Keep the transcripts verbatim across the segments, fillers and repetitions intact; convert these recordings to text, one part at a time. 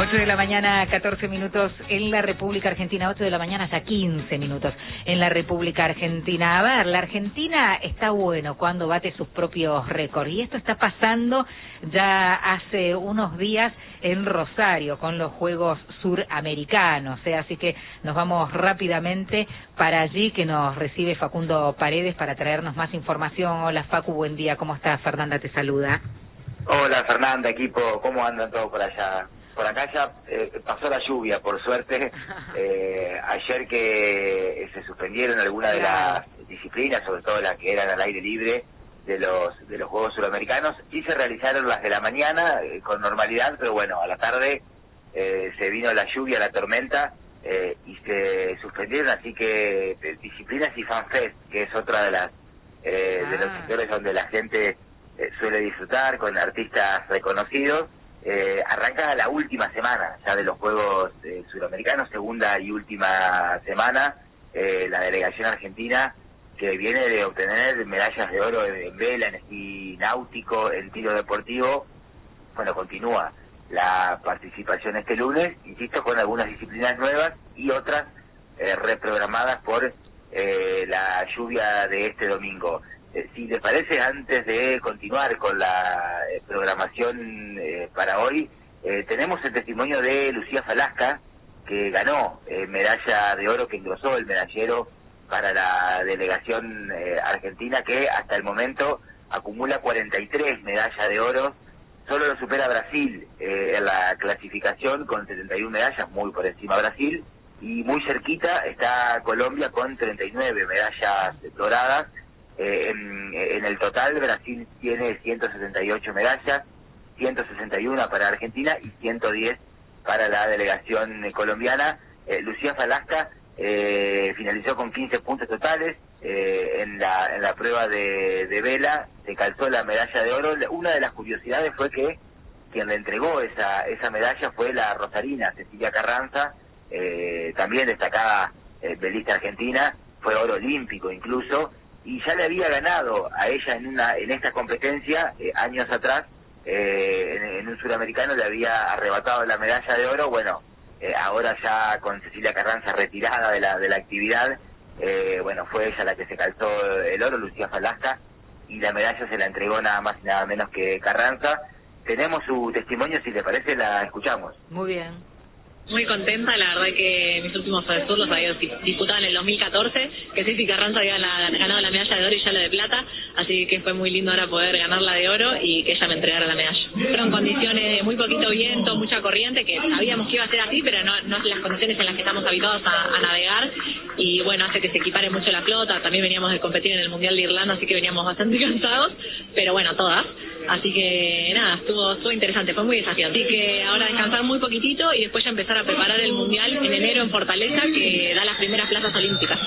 ocho de la mañana, catorce minutos en la República Argentina. ocho de la mañana, ya quince minutos en la República Argentina. A ver, la Argentina está bueno cuando bate sus propios récords. Y esto está pasando ya hace unos días en Rosario con los Juegos Suramericanos. ¿eh? Así que nos vamos rápidamente para allí, que nos recibe Facundo Paredes para traernos más información. Hola Facu, buen día. ¿Cómo estás? Fernanda te saluda. Hola Fernanda, equipo. ¿Cómo andan todos por allá? Por acá ya eh, pasó la lluvia, por suerte. Eh, ayer que se suspendieron algunas de las disciplinas, sobre todo las que eran al aire libre de los de los Juegos Suramericanos, sí se realizaron las de la mañana eh, con normalidad, pero bueno, a la tarde eh, se vino la lluvia, la tormenta, eh, y se suspendieron, así que eh, disciplinas y FanFest, que es otra de las eh, ah. de los sectores donde la gente eh, suele disfrutar con artistas reconocidos. Eh, arranca la última semana ya de los Juegos eh, Suramericanos, segunda y última semana. Eh, la delegación argentina, que viene de obtener medallas de oro en vela, en esquí náutico, en tiro deportivo, bueno, continúa la participación este lunes, insisto, con algunas disciplinas nuevas y otras eh, reprogramadas por eh, la lluvia de este domingo. Eh, si les parece, antes de continuar con la eh, programación eh, para hoy, eh, tenemos el testimonio de Lucía Falasca, que ganó eh, medalla de oro, que engrosó el medallero para la delegación eh, argentina, que hasta el momento acumula cuarenta y tres medallas de oro. Solo lo supera Brasil eh, en la clasificación con setenta y una medallas, muy por encima Brasil, y muy cerquita está Colombia con treinta y nueve medallas doradas. Eh, en, en el total Brasil tiene ciento setenta y ocho medallas, ciento sesenta y una para Argentina y ciento diez para la delegación eh, colombiana. Eh, Lucía Falasca eh, finalizó con quince puntos totales eh, en la en la prueba de, de vela, se calzó la medalla de oro. Una de las curiosidades fue que quien le entregó esa esa medalla fue la rosarina Cecilia Carranza, eh, también destacada eh, velista argentina, fue oro olímpico incluso, y ya le había ganado a ella en una en esta competencia eh, años atrás, eh, en, en un suramericano le había arrebatado la medalla de oro. Bueno, eh, ahora ya con Cecilia Carranza retirada de la de la actividad, eh, bueno, fue ella la que se calzó el oro, Lucía Falasca, y la medalla se la entregó nada más y nada menos que Carranza. Tenemos su testimonio, si le parece la escuchamos. Muy bien. Muy contenta, la verdad que mis últimos Sur los había disputado en el dos mil catorce, que Ceci Carranza había la, ganado la medalla de oro y yo la de plata, así que fue muy lindo ahora poder ganar la de oro y que ella me entregara la medalla. Fueron condiciones de muy poquito viento, mucha corriente, que sabíamos que iba a ser así, pero no, no las condiciones en las que estamos habituados a, a navegar, y bueno, hace que se equipare mucho la flota. También veníamos de competir en el Mundial de Irlanda, así que veníamos bastante cansados, pero bueno, todas. Así que nada, estuvo, estuvo interesante, fue muy desafiante. Así que ahora descansar muy poquitito y después ya empezar a preparar el Mundial en enero en Fortaleza, que da las primeras plazas olímpicas.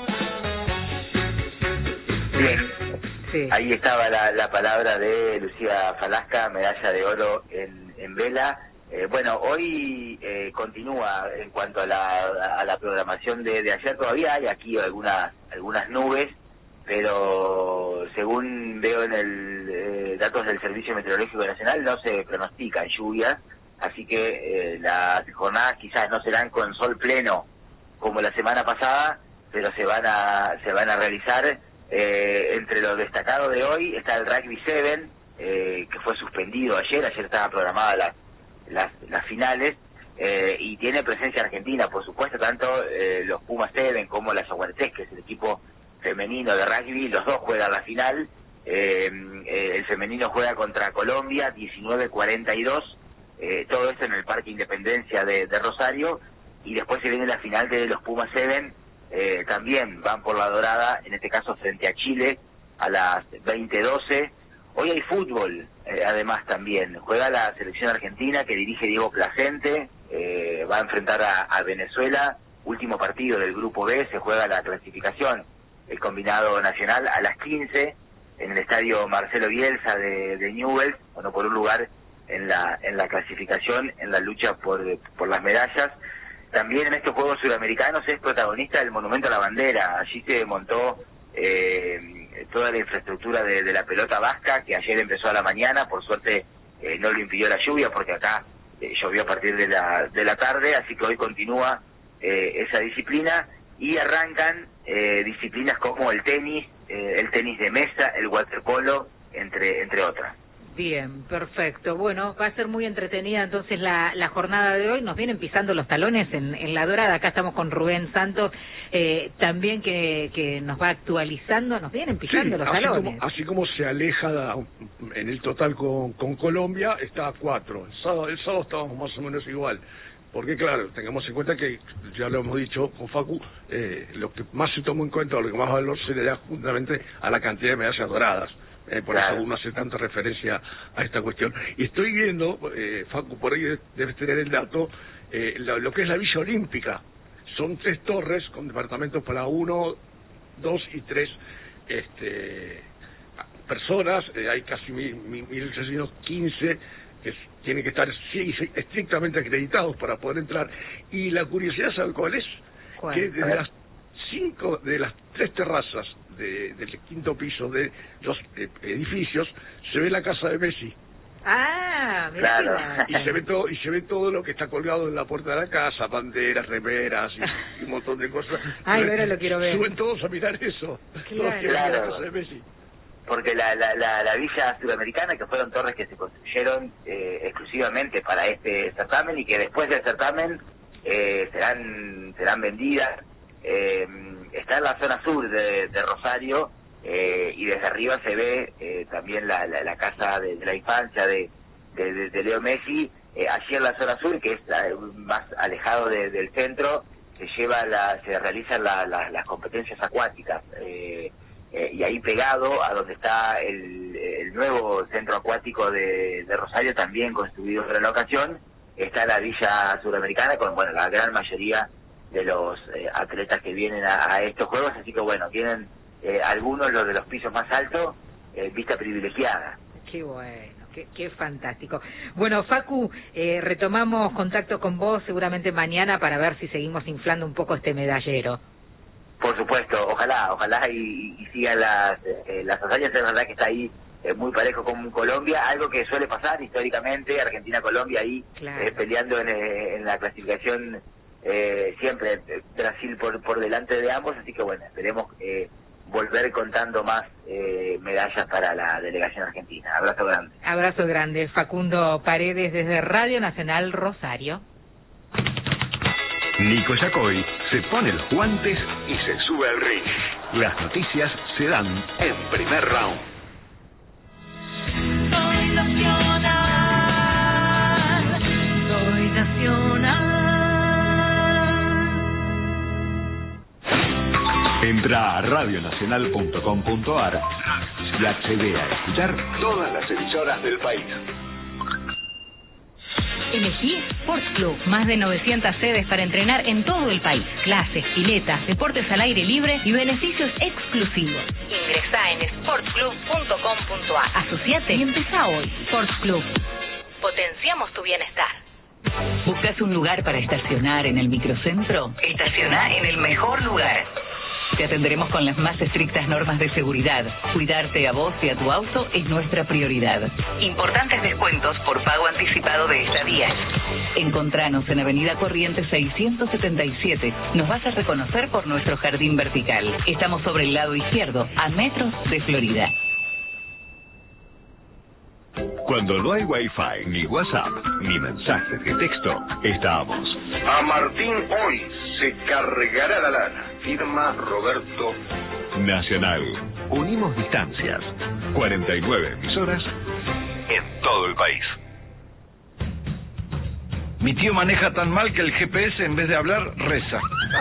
Bien, sí. Ahí estaba la, la palabra de Lucía Falasca, medalla de oro en, en vela. Eh, bueno, hoy eh, continúa en cuanto a la, a la programación de, de ayer. Todavía hay aquí algunas algunas nubes, pero según veo en el eh, datos del Servicio Meteorológico Nacional no se pronostican lluvias, así que eh, las jornadas quizás no serán con sol pleno como la semana pasada, pero se van a se van a realizar. Eh, entre lo destacado de hoy está el Rugby siete, eh, que fue suspendido ayer, ayer estaban programadas las las, las finales, eh, y tiene presencia argentina, por supuesto, tanto eh, los Pumas siete como las Jaguaretes, que es el equipo femenino de rugby. Los dos juegan la final. Eh, eh, el femenino juega contra Colombia, diecinueve cuarenta y dos, eh, todo esto en el Parque Independencia de, de Rosario, y después se viene la final de los Pumas siete, eh, también van por la dorada, en este caso frente a Chile, a las veinte doce. Hoy hay fútbol, eh, además también, juega la selección argentina que dirige Diego Placente, eh, va a enfrentar a, a Venezuela, último partido del Grupo B, se juega la clasificación, el combinado nacional, a las quince en el estadio Marcelo Bielsa de, de Newell's, bueno, por un lugar en la en la clasificación, en la lucha por por las medallas. También en estos Juegos Suramericanos es protagonista el Monumento a la Bandera. Allí se montó eh, toda la infraestructura de, de la pelota vasca, que ayer empezó a la mañana. Por suerte eh, no lo impidió la lluvia, porque acá eh, llovió a partir de la, de la tarde, así que hoy continúa eh, esa disciplina y arrancan eh, disciplinas como el tenis, eh, el tenis de mesa, el waterpolo, entre, entre otras. Bien, perfecto. Bueno, va a ser muy entretenida entonces la, la jornada de hoy. Nos vienen pisando los talones en, en La Dorada. Acá estamos con Rubén Santos, eh, también que, que nos va actualizando. Nos vienen pisando sí, los así talones. Como, así como se aleja en el total con, con Colombia, está a cuatro. El sábado, el sábado estábamos más o menos igual. Porque claro, tengamos en cuenta que, ya lo hemos dicho con Facu, eh, lo que más se tomó en cuenta, o lo que más valor se le da justamente a la cantidad de medallas doradas. Eh, por claro. eso uno hace tanta referencia a esta cuestión. Y estoy viendo, eh, Facu, por ahí debes tener el dato, eh, lo, lo que es la Villa Olímpica. Son tres torres con departamentos para uno, dos y tres este, personas. Eh, hay casi mil ochocientos quince que tienen que estar sí, estrictamente acreditados para poder entrar. Y la curiosidad, ¿sabe cuál es? ¿Cuál? Que desde las cinco de las tres terrazas de, del quinto piso de los eh, edificios se ve la casa de Messi. Ah, mira. Claro. Y se ve todo y se ve todo lo que está colgado en la puerta de la casa, banderas, remeras y, y un montón de cosas. Ay, ahora lo quiero ver. Suben todos a mirar eso. Claro. Todos quieren ver Claro. la casa de Messi. Porque la, la, la, la Villa Sudamericana, que fueron torres que se construyeron eh, exclusivamente para este certamen y que después del certamen eh, serán serán vendidas, eh, está en la zona sur de, de Rosario, eh, y desde arriba se ve eh, también la, la, la casa de, de la infancia de, de, de, de Leo Messi. Eh, allí en la zona sur, que es la, más alejado de, del centro, se lleva la, se realizan la, la, las competencias acuáticas. Eh, Eh, y ahí pegado a donde está el, el nuevo centro acuático de, de Rosario, también construido para la ocasión, está la Villa Sudamericana con, bueno, la gran mayoría de los eh, atletas que vienen a, a estos juegos, así que bueno, tienen eh, algunos, los de los pisos más altos, eh, vista privilegiada. Qué bueno, qué, qué fantástico. Bueno, Facu, eh, retomamos contacto con vos seguramente mañana para ver si seguimos inflando un poco este medallero. Por supuesto, ojalá, ojalá y, y sigan las, eh, las hazañas. Es verdad que está ahí eh, muy parejo con Colombia, algo que suele pasar históricamente, Argentina-Colombia ahí claro. eh, peleando en, eh, en la clasificación, eh, siempre eh, Brasil por, por delante de ambos, así que bueno, esperemos eh, volver contando más eh, medallas para la delegación argentina. Abrazo grande. Abrazo grande, Facundo Paredes desde Radio Nacional Rosario. Nico Yacoy se pone los guantes y se sube al ring. Las noticias se dan en Primer Round. Soy nacional, soy nacional. Entra a radio nacional punto com punto a r y accede a escuchar todas las emisoras del país. Elegí Sports Club, más de novecientas sedes para entrenar en todo el país. Clases, piletas, deportes al aire libre y beneficios exclusivos. Ingresá en sports club punto com punto a r. Asociate y empezá hoy. Sports Club. Potenciamos tu bienestar. ¿Buscas un lugar para estacionar en el microcentro? Estacioná en el mejor lugar. Te atenderemos con las más estrictas normas de seguridad. Cuidarte a vos y a tu auto es nuestra prioridad. Importantes descuentos por pago anticipado de estadías. Encontranos en Avenida Corrientes seiscientos setenta y siete. Nos vas a reconocer por nuestro jardín vertical. Estamos sobre el lado izquierdo, a metros de Florida. Cuando no hay Wi-Fi, ni WhatsApp, ni mensajes de texto, estamos. A Martín hoy se cargará la lana. Firma Roberto Nacional. Unimos distancias. cuarenta y nueve emisoras en todo el país. Mi tío maneja tan mal que el G P S en vez de hablar reza.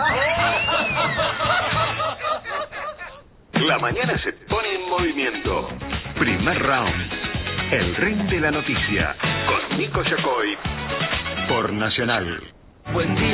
La mañana se pone en movimiento. Primer Round. El ring de la noticia. Con Nico Yacoy. Por Nacional. Buen día.